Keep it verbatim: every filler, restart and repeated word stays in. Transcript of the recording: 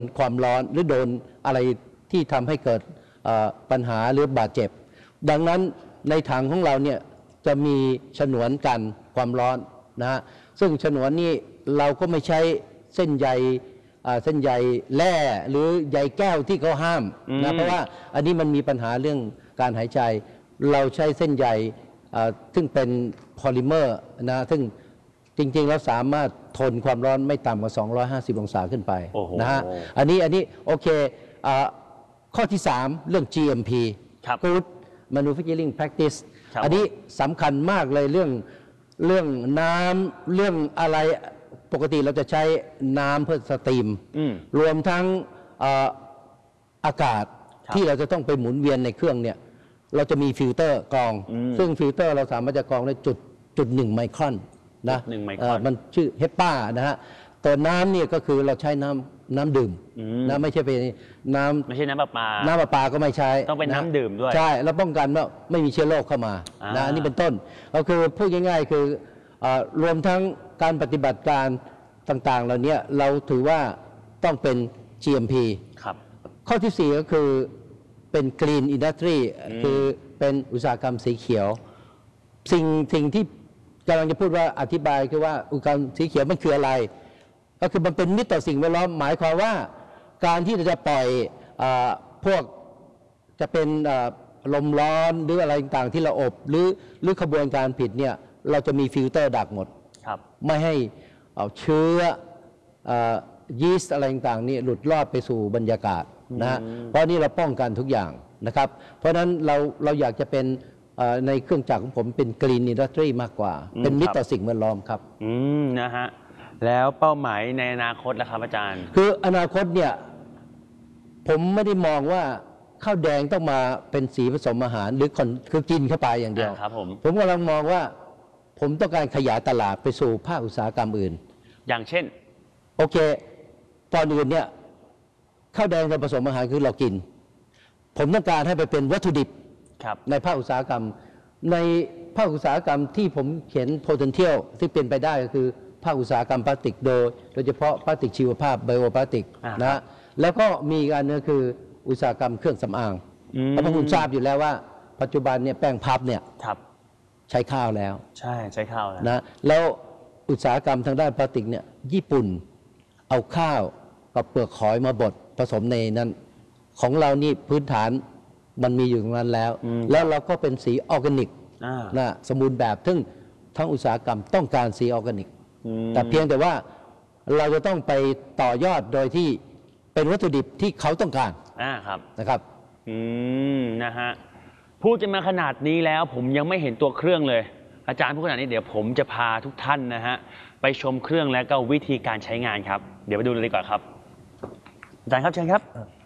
ความร้อนหรือโดนอะไรที่ทำให้เกิดปัญหาหรือบาดเจ็บดังนั้นในถังของเราเนี่ยจะมีฉนวนกันความร้อนนะฮะซึ่งฉนวนนี่เราก็ไม่ใช้เส้นใยเส้นใยแร่หรือใยแก้วที่เขาห้ามนะเพราะว่าอันนี้มันมีปัญหาเรื่องการหายใจเราใช้เส้นใยซึ่งเป็นพอลิเมอร์นะซึ่งจริงๆแล้วสามารถทนความร้อนไม่ต่ำกว่าสองร้อยห้าสิบองศาขึ้นไปนะฮะอันนี้อันนี้โอเคข้อที่สามเรื่อง จี เอ็ม พี Good Manufacturing Practice อันนี้สำคัญมากเลยเรื่องเรื่องน้ำเรื่องอะไรปกติเราจะใช้น้ำเพื่อสตรีมรวมทั้งอากาศที่เราจะต้องไปหมุนเวียนในเครื่องเนี่ยเราจะมีฟิลเตอร์กรองซึ่งฟิลเตอร์เราสามารถจะกรองได้จุดจุดหนึ่งไมครอนนะมันชื่อเฮปป้านะฮะตัวน้ำเนี่ยก็คือเราใช้น้ำน้ำดื่มนะไม่ใช่เป็นน้ำไม่ใช่น้ำประปาน้ำประปาก็ไม่ใช้ต้องเป็นน้ำดื่มด้วยใช่แล้วป้องกันว่าไม่มีเชื้อโรคเข้ามานะอันนี้เป็นต้นก็คือพูดง่ายๆคือรวมทั้งการปฏิบัติการต่างๆเหล่านี้เราถือว่าต้องเป็น จี เอ็ม พี ครับข้อที่สี่ก็คือเป็น Green Industry คือเป็นอุตสาหกรรมสีเขียวสิ่งสิ่งที่กำลังจะพูดว่าอธิบายคือว่าอุตสาหกรรมสีเขียวมันคืออะไรก็คือมันเป็นมิตรต่อสิ่งแวดล้อมหมายความว่าการที่เราจะปล่อยพวกจะเป็นลมร้อนหรืออะไรต่างๆที่เราอบหรือหรือขบวนการผิดเนี่ยเราจะมีฟิลเตอร์ดักหมดไม่ให้เอาเชื้อยีสต์อะไรต่างๆนี่หลุดรอดไปสู่บรรยากาศนะเพราะนี่เราป้องกันทุกอย่างนะครับเพราะฉะนั้นเราเราอยากจะเป็นในเครื่องจักรของผมเป็น Green Industry มากกว่าเป็นมิตรต่อสิ่งแวดล้อมครับอืมนะฮะแล้วเป้าหมายในอนาคตล่ะครับอาจารย์คืออนาคตเนี่ยผมไม่ได้มองว่าข้าวแดงต้องมาเป็นสีผสมอาหารหรือคือกินเข้าไปอย่างเดียวครับผมผมกำลังมองว่าผมต้องการขยายตลาดไปสู่ภาคอุตสาหกรรมอื่นอย่างเช่นโอเคตอนอื่นเนี่ยข้าวแดงกับผสมอาหารคือเรากินผมต้องการให้ไปเป็นวัตถุดิบในภาคอุตสาหกรรมในภาคอุตสาหกรรมที่ผมเขียน potential ที่เป็นไปได้ก็คือภาคอุตสาหกรรมพลาสติกโดยโดยเฉพาะพลาสติกชีวภาพไบโอพลาสติกนะแล้วก็มีอีกอันนึงคืออุตสาหกรรมเครื่องสำอางเพราะคุณทราบอยู่แล้วว่าปัจจุบันเนี่ยแป้งพับเนี่ยใช้ข้าวแล้วใช่ใช้ข้าวแล้วนะแล้วอุตสาหกรรมทางด้านพลาสติกเนี่ยญี่ปุ่นเอาข้าวกับเปลือกหอยมาบดผสมในนั้นของเรานี่พื้นฐานมันมีอยู่ตรงนั้นแล้วแล้วเราก็เป็นสีออร์แกนิกนะสมบูรณ์แบบซึ่งทั้งอุตสาหกรรมต้องการสีออร์แกนิกแต่เพียงแต่ว่าเราจะต้องไปต่อยอดโดยที่เป็นวัตถุดิบที่เขาต้องการอ่าครับนะครับอืมนะฮะพูดกันมาขนาดนี้แล้วผมยังไม่เห็นตัวเครื่องเลยอาจารย์พูดขนาดนี้เดี๋ยวผมจะพาทุกท่านนะฮะไปชมเครื่องและก็วิธีการใช้งานครับเดี๋ยวไปดูเลยดีกว่าครับอาจารย์ครับเชิญครับ